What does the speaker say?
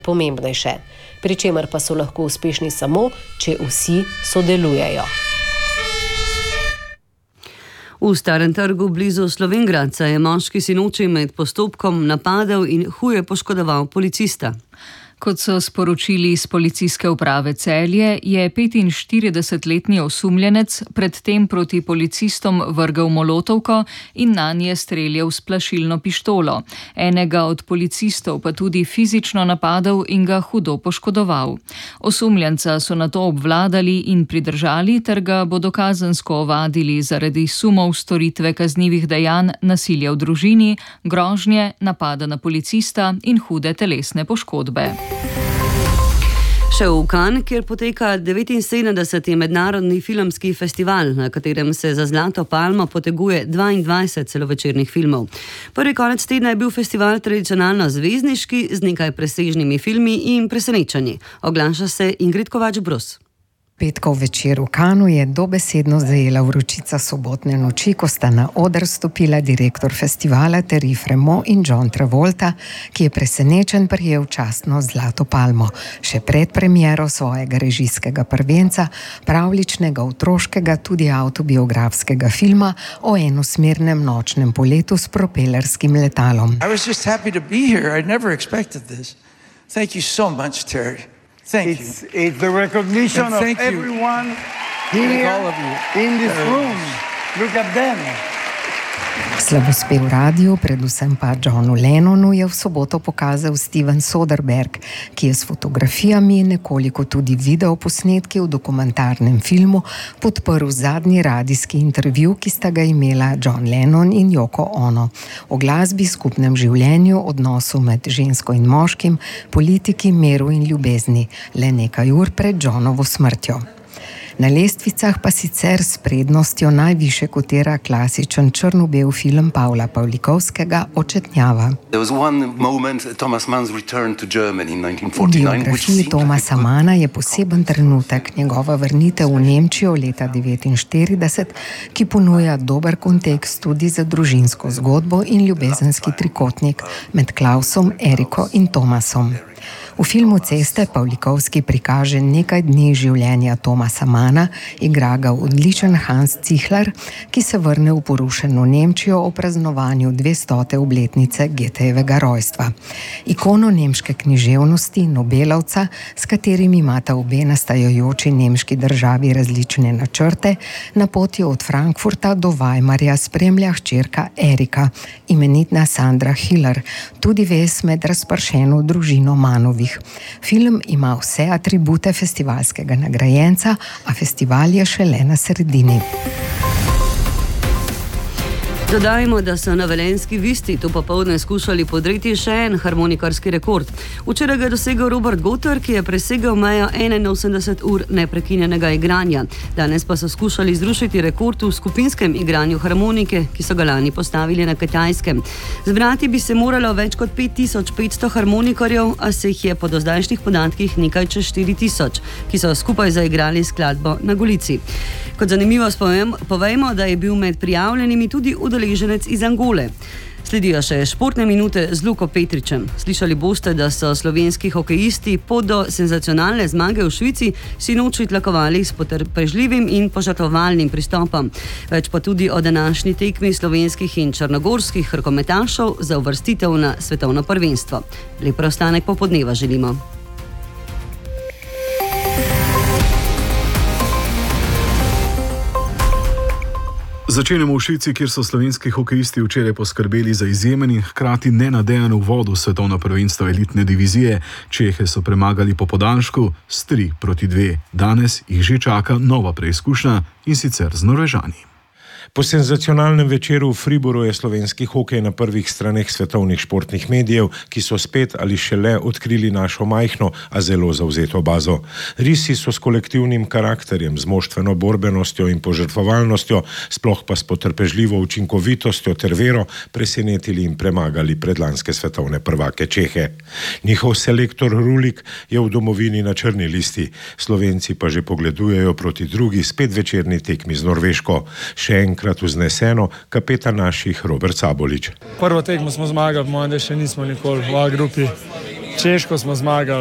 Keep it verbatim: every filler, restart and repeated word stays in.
pomembnejše, pri čemer pa so lahko uspešni samo, če vsi sodelujejo. V Starem trgu blizu Slovenj Gradca je moški sinoči med postopkom napadel in huje poškodoval policista. Kot so sporočili iz policijske uprave Celje, je petinštiridesetletni osumljenec predtem proti policistom vrgel molotovko in nanje streljal s plašilno pištolo. Enega od policistov pa tudi fizično napadel in ga hudo poškodoval. Osumljenca so nato obvladali in pridržali ter ga bodo kazensko ovadili zaradi sumov storitve kaznivih dejanj nasilja v družini, grožnje, napada na policista in hude telesne poškodbe. Še v Cannes, kjer poteka devetinsedemdeseti mednarodni filmski festival, na katerem se za Zlato palmo poteguje dvaindvajset celovečernih filmov. Prvi konec tedna je bil festival tradicionalno zvezdniški, z nekaj presežnimi filmi in presenečenji. Oglaša se Ingrid Kovač-Brus. Petkov večer v Cannesu je dobesedno zajela vročica sobotne noči, ko sta na oder stopila direktor festivala Thierry Frémaux in John Travolta, ki je presenečen prejel častno Zlato palmo, še pred premiero svojega režijskega prvenca, pravljičnega otroškega, tudi avtobiografskega filma o enosmernem nočnem poletu s propelerskim letalom. I was just happy to be here. I never expected this. Thank you so much, Terry. Thank it's, it's the recognition of everyone here of in this room. Look at them. Slavospev radiju, predvsem pa Johnu Lennonu, je v soboto pokazal Steven Soderbergh, ki je s fotografijami in nekoliko tudi videoposnetki v dokumentarnem filmu podprl zadnji radijski intervju, ki sta ga imela John Lennon in Yoko Ono. O glasbi, skupnem življenju, odnosu med žensko in moškim, politiki, miru in ljubezni, le nekaj ur pred Johnovo smrtjo. Na lestvicah pa sicer s prednostjo najviše kotira klasičen črno-bel film Pavla Pavlikovskega Očetnjava. V biografiji Thomasa Manna je poseben trenutek njegova vrnitev v Nemčijo leta devetinštirideset, ki ponuja dober kontekst tudi za družinsko zgodbo in ljubezenski trikotnik med Klausom, Eriko in Thomasom. V filmu Ceste Pavlikovski prikaže nekaj dni življenja Thomasa Manna, igra ga odličen Hans Zihler, ki se vrne v porušeno Nemčijo o praznovanju dvestote obletnice Goethejevega rojstva. Ikono nemške književnosti, Nobelovca, s katerim imata obe nastajajoči nemški državi različne načrte, na poti od Frankfurta do Weimarja spremlja hčerka Erika, imenitna Sandra Hiller, tudi vez med razpršeno družino Mannovih. Film ima vse atribute festivalskega nagrajenca, a festival je šele na sredini. Dodajmo, da so na Velenjski Visti to popoldne skušali podreti še en harmonikarski rekord. Včeraj ga je dosegel Robert Gotter, ki je presegel mejo enainosemdeset ur neprekinjenega igranja. Danes pa so skušali zrušiti rekord v skupinskem igranju harmonike, ki so ga lani postavili na Kitajskem. Zbrati bi se moralo več kot pet tisoč petsto harmonikarjev, a se jih je po dozdajšnjih podatkih nekaj čez štiri tisoč, ki so skupaj zaigrali skladbo na Golici. Kot zanimivost povejmo, da je bil med prijavljenimi tudi udeleženec iz Angole. Sledijo še športne minute z Luko Petričem. Slišali boste, da so slovenski hokejisti pot do senzacionalne zmage v Švici sinoči tlakovali s potrpežljivim in požrtvovalnim pristopom. Več pa tudi o današnji tekmi slovenskih in črnogorskih rokometašev za uvrstitev na svetovno prvenstvo. Lep preostanek popoldneva želimo. Začenjamo v Švici, kjer so slovenski hokejisti včeraj poskrbeli za izjemen in hkrati nenadejan uvod v svetovno prvenstvo elitne divizije. Čehe so premagali po podaljšku s tri proti dve. Danes jih že čaka nova preizkušnja, in sicer z Norvežani. Po senzacionalnem večeru v Friboru je slovenski hokej na prvih straneh svetovnih športnih medijev, ki so spet ali šele odkrili našo majhno, a zelo zavzeto bazo. Risi so s kolektivnim karakterjem, z moštveno borbenostjo in požrtvovalnostjo, sploh pa s potrpežljivo učinkovitostjo ter vero presenetili in premagali predlanske svetovne prvake Čehe. Njihov selektor Rulik je v domovini na črni listi, Slovenci pa že pogledujejo proti drugi spet večerni tekmi z Norveško. Še enkrat krat vzneseno kapetan naših Robert Sabolič. Prvo tekmo smo zmagali, mojem, da še nismo nikoli v A grupi. Češko smo zmagali.